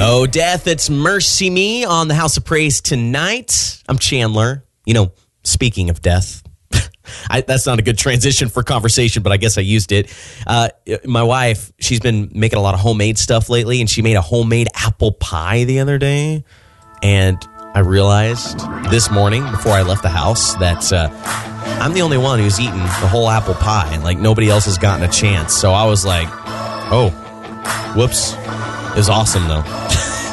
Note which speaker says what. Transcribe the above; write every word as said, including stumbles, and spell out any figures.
Speaker 1: Oh, death, it's Mercy Me on the House of Praise tonight. I'm Chandler. You know, speaking of death, I, that's not a good transition for conversation, but I guess I used it. Uh, my wife, she's been making a lot of homemade stuff lately, and she made a homemade apple pie the other day. And I realized this morning before I left the house that uh, I'm the only one who's eaten the whole apple pie, and like nobody else has gotten a chance. So I was like, oh, whoops. It was awesome, though.